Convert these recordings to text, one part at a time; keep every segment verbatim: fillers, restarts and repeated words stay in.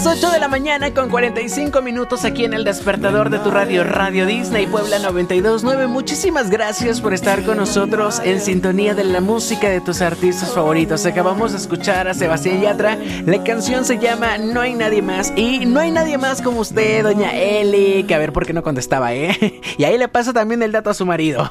ocho de la mañana con cuarenta y cinco minutos aquí en el despertador de tu radio, Radio Disney Puebla noventa y dos punto nueve. Muchísimas gracias por estar con nosotros en sintonía de la música de tus artistas favoritos. Acabamos de escuchar a Sebastián Yatra. La canción se llama No hay nadie más. Y no hay nadie más como usted, doña Eli. Que a ver por qué no contestaba, ¿eh? Y ahí le pasa también el dato a su marido.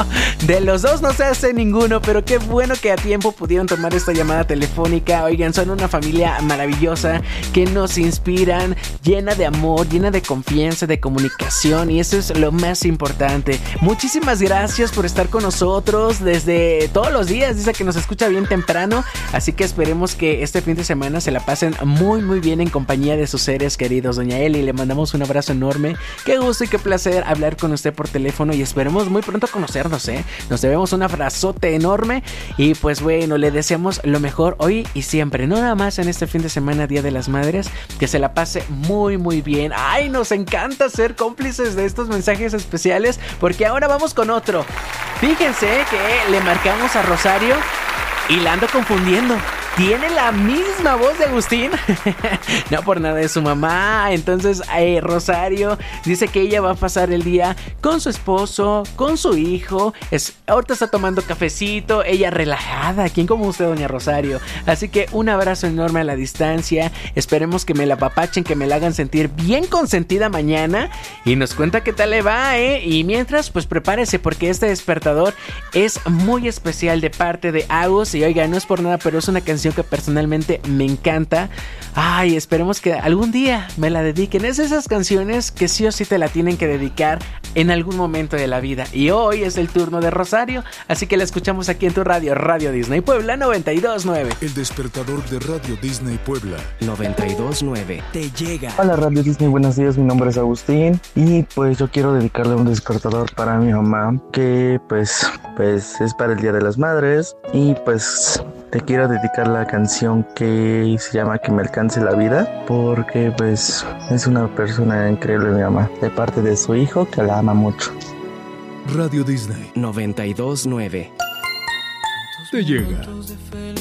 De los dos no se hace ninguno, pero qué bueno que a tiempo pudieron tomar esta llamada telefónica. Oigan, son una familia maravillosa que nos inspiran, llena de amor, llena de confianza, de comunicación, y eso es lo más importante. Muchísimas gracias por estar con nosotros desde todos los días. Dice que nos escucha bien temprano, así que esperemos que este fin de semana se la pasen muy muy bien en compañía de sus seres queridos. Doña Eli, le mandamos un abrazo enorme. Qué gusto y qué placer hablar con usted por teléfono, y esperemos muy pronto conocernos, ¿eh? Nos debemos un abrazote enorme, y pues bueno, le deseamos lo mejor hoy y siempre, no nada más en este fin de semana, Día de las Madres. Que se la pase muy muy bien. Ay, nos encanta ser cómplices de estos mensajes especiales, porque ahora vamos con otro. Fíjense que le marcamos a Rosario y la ando confundiendo. Tiene la misma voz de Agustín. No por nada, es su mamá. Entonces eh, Rosario dice que ella va a pasar el día con su esposo, con su hijo. Es, ahorita está tomando cafecito, ella relajada. ¿Quién como usted, doña Rosario? Así que un abrazo enorme a la distancia. Esperemos que me la apapachen, que me la hagan sentir bien consentida mañana. Y nos cuenta qué tal le va, ¿eh? Y mientras, pues prepárese, porque este despertador es muy especial de parte de Agus. Y oiga, no es por nada, pero es una canción que personalmente me encanta. Ay, esperemos que algún día me la dediquen. Es esas canciones que sí o sí te la tienen que dedicar en algún momento de la vida. Y hoy es el turno de Rosario, así que la escuchamos aquí en tu radio, Radio Disney Puebla noventa y dos punto nueve. El despertador de Radio Disney Puebla noventa y dos punto nueve te llega. Hola Radio Disney, buenos días, mi nombre es Agustín y pues yo quiero dedicarle un despertador para mi mamá, que pues, pues es para el Día de las Madres, y pues te quiero dedicar la canción que se llama Que me alcance la vida, porque pues es una persona increíble mi mamá, de parte de su hijo que la ama mucho. Radio Disney noventa y dos punto nueve te llega.